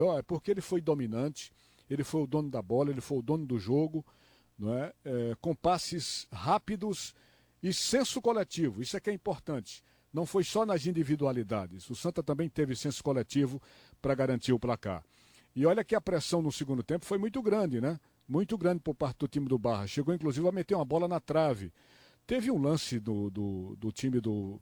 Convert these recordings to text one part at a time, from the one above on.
É porque ele foi dominante, ele foi o dono da bola, ele foi o dono do jogo, não é? Com passes rápidos e senso coletivo. Isso é que é importante. Não foi só nas individualidades. O Santa também teve senso coletivo para garantir o placar. E olha que a pressão no segundo tempo foi muito grande, né? Muito grande por parte do time do Barra. Chegou inclusive a meter uma bola na trave. Teve um lance do time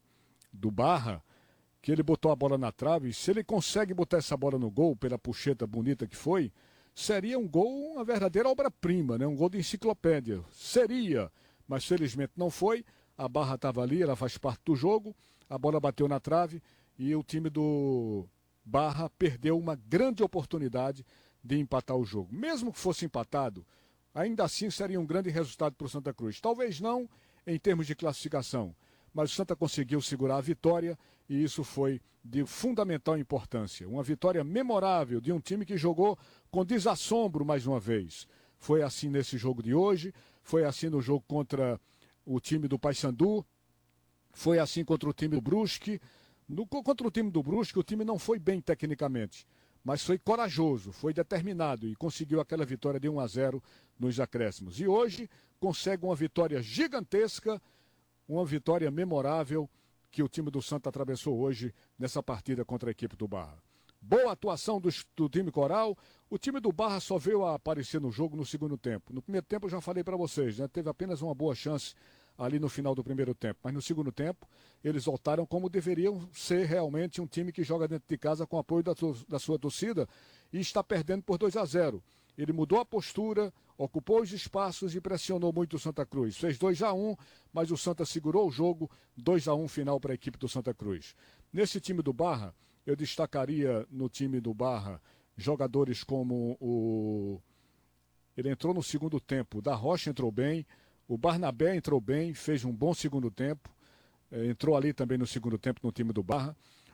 do Barra que ele botou a bola na trave. E se ele consegue botar essa bola no gol, pela puxeta bonita que foi, seria um gol, uma verdadeira obra-prima, né? Um gol de enciclopédia. Seria, mas felizmente não foi. A Barra estava ali, ela faz parte do jogo. A bola bateu na trave e o time do Barra perdeu uma grande oportunidade de empatar o jogo. Mesmo que fosse empatado, ainda assim seria um grande resultado para o Santa Cruz. Talvez não em termos de classificação, mas o Santa conseguiu segurar a vitória e isso foi de fundamental importância. Uma vitória memorável de um time que jogou com desassombro mais uma vez. Foi assim nesse jogo de hoje, foi assim no jogo contra o time do Paysandu, foi assim contra o time do Brusque. Contra o time do Brusque, o time não foi bem tecnicamente, mas foi corajoso, foi determinado e conseguiu aquela vitória de 1-0 nos acréscimos. E hoje consegue uma vitória gigantesca, uma vitória memorável que o time do Santa atravessou hoje nessa partida contra a equipe do Barra. Boa atuação do time coral. O time do Barra só veio a aparecer no jogo no segundo tempo. No primeiro tempo eu já falei para vocês, né? Teve apenas uma boa chance ali no final do primeiro tempo. Mas no segundo tempo, eles voltaram como deveriam ser realmente um time que joga dentro de casa com apoio da sua torcida e está perdendo por 2-0. Ele mudou a postura, ocupou os espaços e pressionou muito o Santa Cruz. Fez 2-1, mas o Santa segurou o jogo, 2-1 final para a equipe do Santa Cruz. Nesse time do Barra, eu destacaria no time do Barra jogadores como o... Ele entrou no segundo tempo, o Da Rocha entrou bem, o Barnabé entrou bem, fez um bom segundo tempo, entrou ali também no segundo tempo no time do Barra.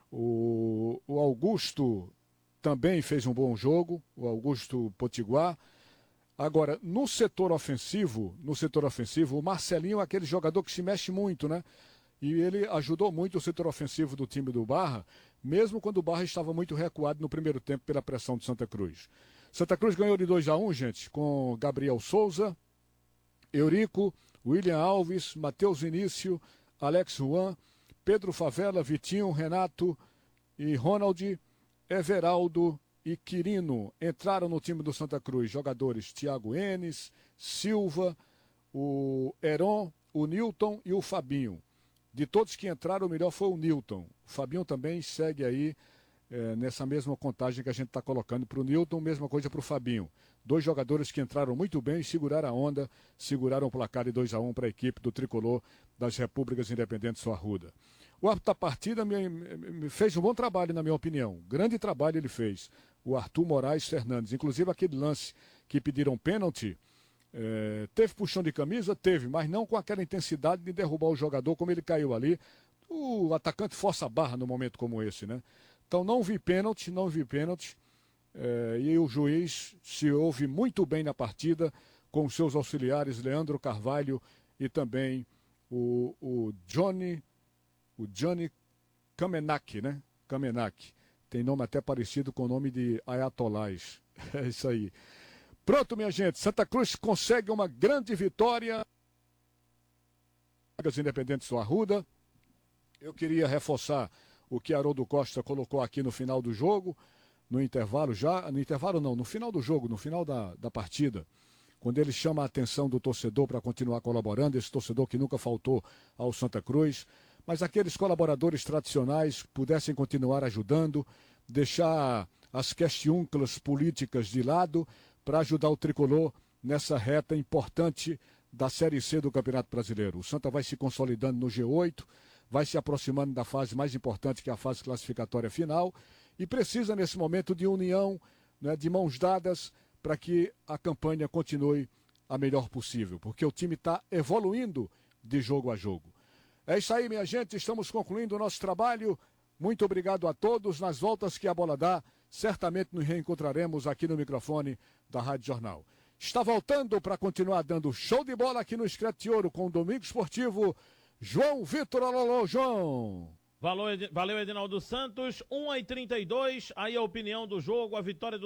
O Augusto também fez um bom jogo, o Augusto Potiguar. Agora, no setor ofensivo, o Marcelinho é aquele jogador que se mexe muito, né? E ele ajudou muito o setor ofensivo do time do Barra, mesmo quando o Barra estava muito recuado no primeiro tempo pela pressão do Santa Cruz. Santa Cruz ganhou de 2-1, gente, com Gabriel Souza, Eurico, William Alves, Matheus Vinícius, Alex Juan, Pedro Favela, Vitinho, Renato e Ronald, Everaldo e Quirino entraram no time do Santa Cruz. Jogadores Thiago Enes, Silva, o Heron, o Newton e o Fabinho. De todos que entraram, o melhor foi o Newton. O Fabinho também segue aí nessa mesma contagem que a gente está colocando para o Newton, mesma coisa para o Fabinho. Dois jogadores que entraram muito bem, seguraram a onda, seguraram o placar de 2-1 para a equipe do Tricolor das Repúblicas Independentes do Arruda. O árbitro da partida me fez um bom trabalho, na minha opinião. Grande trabalho ele fez. O Arthur Moraes Fernandes. Inclusive aquele lance que pediram pênalti, teve puxão de camisa? Teve, mas não com aquela intensidade de derrubar o jogador como ele caiu ali. O atacante força a barra num momento como esse, né? Então não vi pênalti. E o juiz se ouve muito bem na partida com os seus auxiliares Leandro Carvalho e também o Johnny Kamenak, né? Kamenak. Tem nome até parecido com o nome de Ayatolás. É isso aí. Pronto, minha gente. Santa Cruz consegue uma grande vitória. Independentes do Arruda. Eu queria reforçar o que Haroldo Costa colocou aqui no final do jogo, no intervalo já, no intervalo não, no final do jogo, no final da partida, quando ele chama a atenção do torcedor para continuar colaborando, esse torcedor que nunca faltou ao Santa Cruz, mas aqueles colaboradores tradicionais pudessem continuar ajudando, deixar as questiúnculas políticas de lado para ajudar o Tricolor nessa reta importante da Série C do Campeonato Brasileiro. O Santa vai se consolidando no G8, vai se aproximando da fase mais importante, que é a fase classificatória final, e precisa, nesse momento, de união, né, de mãos dadas, para que a campanha continue a melhor possível, porque o time está evoluindo de jogo a jogo. É isso aí, minha gente, estamos concluindo o nosso trabalho. Muito obrigado a todos. Nas voltas que a bola dá, certamente nos reencontraremos aqui no microfone da Rádio Jornal. Está voltando para continuar dando show de bola aqui no Scratch de Ouro com o Domingo Esportivo, João Vitor. Alô, João! Valeu, Edinaldo Santos. 1h32, aí a opinião do jogo, a vitória do